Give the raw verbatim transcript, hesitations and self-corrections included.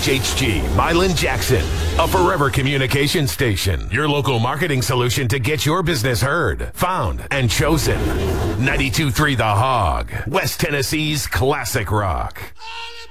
H H G, Milan Jackson, a forever communication station. Your local marketing solution to get your business heard, found, and chosen. ninety-two point three The Hog, West Tennessee's classic rock.